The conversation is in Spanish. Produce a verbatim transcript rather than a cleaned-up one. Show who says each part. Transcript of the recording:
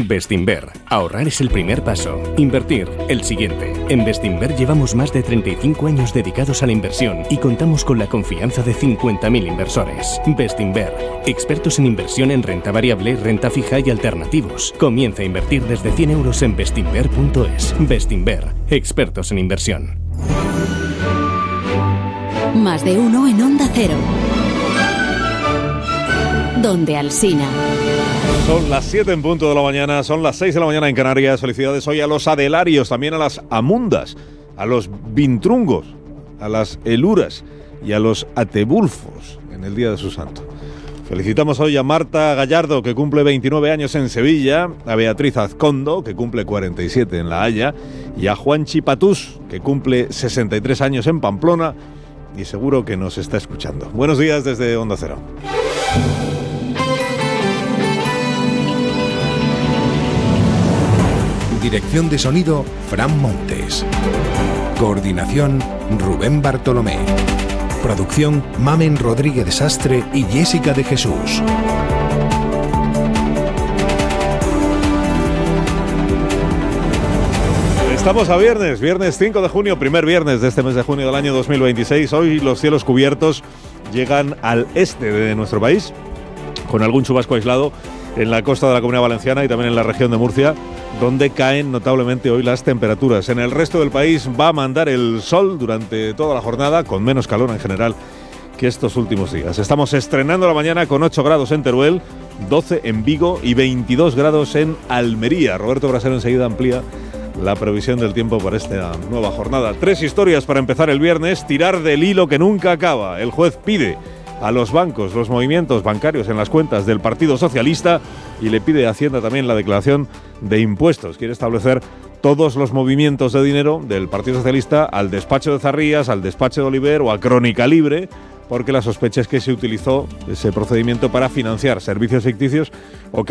Speaker 1: Bestinver. Ahorrar es el primer paso. Invertir, el siguiente. En Bestinver llevamos más de treinta y cinco años dedicados a la inversión y contamos con la confianza de cincuenta mil inversores. Bestinver. Expertos en inversión en renta variable, renta fija y alternativos. Comienza a invertir desde cien euros en bestinver punto es. Bestinver. Expertos en inversión.
Speaker 2: Más de uno en Onda Cero. Donde Alsina.
Speaker 3: Son las siete en punto de la mañana, son las seis de la mañana en Canarias. Felicidades hoy a los adelarios, también a las amundas, a los vintrungos, a las eluras y a los atebulfos en el día de su santo. Felicitamos hoy a Marta Gallardo, que cumple veintinueve años en Sevilla, a Beatriz Azcondo, que cumple cuarenta y siete en La Haya, y a Juanchi Patús, que cumple sesenta y tres años en Pamplona y seguro que nos está escuchando. Buenos días desde Onda Cero.
Speaker 4: Dirección de sonido, Fran Montes. Coordinación, Rubén Bartolomé. Producción, Mamen Rodríguez de Sastre y Jessica de Jesús.
Speaker 3: Estamos a viernes, viernes cinco de junio, primer viernes de este mes de junio del año dos mil veintiséis. Hoy los cielos cubiertos llegan al este de nuestro país, con algún chubasco aislado en la costa de la Comunidad Valenciana y también en la región de Murcia, donde caen notablemente hoy las temperaturas. En el resto del país va a mandar el sol durante toda la jornada, con menos calor en general que estos últimos días. Estamos estrenando la mañana con ocho grados en Teruel, doce en Vigo y veintidós grados en Almería. Roberto Brasero enseguida amplía la previsión del tiempo para esta nueva jornada. Tres historias para empezar el viernes. Tirar del hilo que nunca acaba. El juez pide a los bancos los movimientos bancarios en las cuentas del Partido Socialista y le pide a Hacienda también la declaración de impuestos. Quiere establecer todos los movimientos de dinero del Partido Socialista al despacho de Zarrías, al despacho de Oliver o a Crónica Libre, porque la sospecha es que se utilizó ese procedimiento para financiar servicios ficticios o